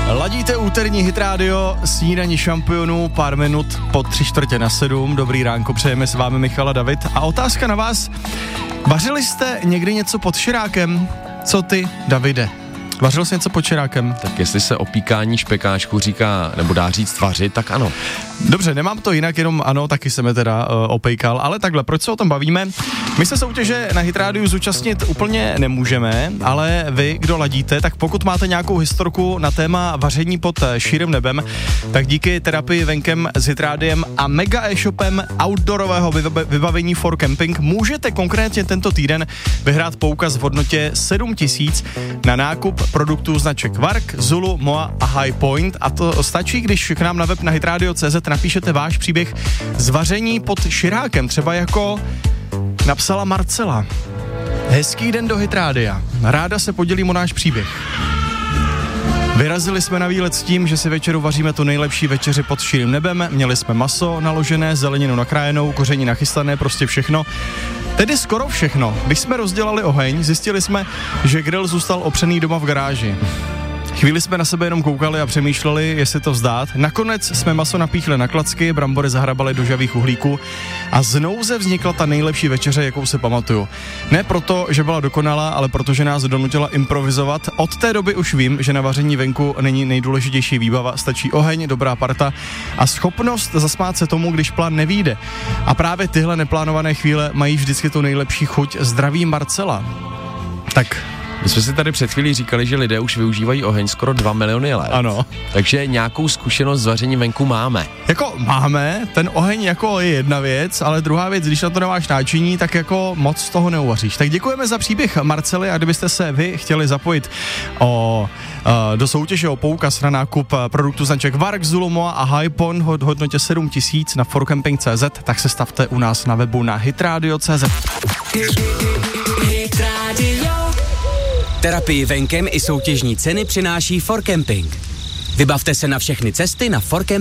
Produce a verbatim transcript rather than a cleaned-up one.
Ladíte úterní Hit Radio, snídaní šampionů, pár minut po tři čtvrtě na sedm. Dobrý ránko, přejeme s vámi Michal a David. A otázka na vás, vařili jste někdy něco pod širákem? Co ty, Davide? Vařil jsi něco pod širákem? Tak jestli se opíkání špekáčku říká, nebo dá říct vařit, tak ano. Dobře, nemám to jinak, jenom ano, taky jsem je teda uh, opejkal, ale takhle, proč se o tom bavíme? My se soutěže na Hit Radio zúčastnit úplně nemůžeme, ale vy, kdo ladíte, tak pokud máte nějakou historku na téma vaření pod širým nebem, tak díky terapii venkem s Hit Radiem a mega e-shopem outdoorového vybavení for camping můžete konkrétně tento týden vyhrát poukaz v hodnotě sedm tisíc na nákup produktů značek Vark, Zulu, Moa a High Point, a to stačí, když k nám na web na hitradio tečka cé zet napíšete váš příběh z vaření pod širákem, třeba jako napsala Marcela. Hezký den do Hit Rádia. Ráda se podělím o náš příběh. Vyrazili jsme na výlet s tím, že si večeru vaříme tu nejlepší večeři pod širým nebem, měli jsme maso naložené, zeleninu nakrájenou, koření nachystané, prostě všechno. Tedy skoro všechno. Když jsme rozdělali oheň, zjistili jsme, že grill zůstal opřený doma v garáži. Chvíli jsme na sebe jenom koukali a přemýšleli, jestli to vzdát. Nakonec jsme maso napíchli na klacky, brambory zahrabali do žavých uhlíků a z nouze vznikla ta nejlepší večeře, jakou si pamatuju. Ne proto, že byla dokonalá, ale protože nás donutila improvizovat. Od té doby už vím, že na vaření venku není nejdůležitější výbava, stačí oheň, dobrá parta a schopnost zasmát se tomu, když plán nevyjde. A právě tyhle neplánované chvíle mají vždycky tu nejlepší chuť. Zdraví Marcela. Tak... My jsme si tady před chvílí říkali, že lidé už využívají oheň skoro dva miliony let. Ano. Takže nějakou zkušenost s vařením venku máme. Jako máme, ten oheň jako je jedna věc, ale druhá věc, když na to nemáš náčiní, tak jako moc z toho neuvaříš. Tak děkujeme za příběh Marcely a kdybyste se vy chtěli zapojit o, do soutěže o poukaz na nákup produktů značek Vark, Zulu, Moa a High Point v hodnotě sedm tisíc na for camping tečka cé zet, tak se stavte u nás na webu na hitradio tečka cé zet. Terapii venkem i soutěžní ceny přináší for camping. Vybavte se na všechny cesty na for camping.